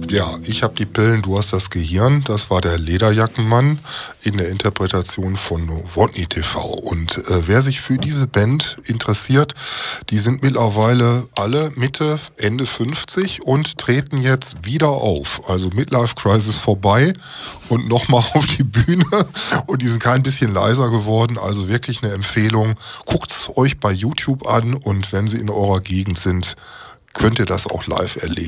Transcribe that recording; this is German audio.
Ja, ich habe die Pillen, du hast das Gehirn. Das war der Lederjackenmann in der Interpretation von Nowotny TV. Und wer sich für diese Band interessiert, die sind mittlerweile alle Mitte, Ende 50 und treten jetzt wieder auf. Also Midlife Crisis vorbei und nochmal auf die Bühne. Und die sind kein bisschen leiser geworden. Also wirklich eine Empfehlung. Guckt's euch bei YouTube an und wenn sie in eurer Gegend sind, könnt ihr das auch live erleben.